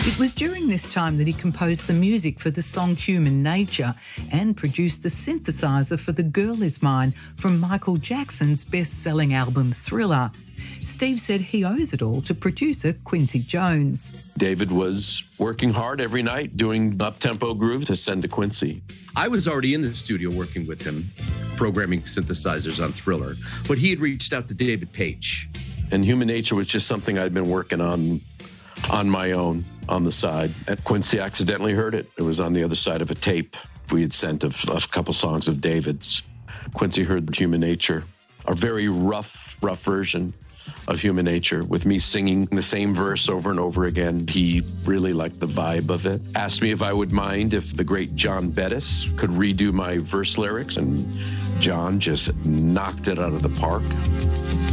It was during this time that he composed the music for the song Human Nature and produced the synthesizer for The Girl Is Mine from Michael Jackson's best-selling album Thriller. Steve said he owes it all to producer Quincy Jones. David was working hard every night, doing up-tempo grooves to send to Quincy. I was already in the studio working with him, programming synthesizers on Thriller, but he had reached out to David Page. And Human Nature was just something I'd been working on my own, on the side. And Quincy accidentally heard it. It was on the other side of a tape we had sent of a couple songs of David's. Quincy heard Human Nature, a very rough version of Human Nature, with me singing the same verse over and over again. He really liked the vibe of it. Asked me if I would mind if the great John Bettis could redo my verse lyrics, and John just knocked it out of the park.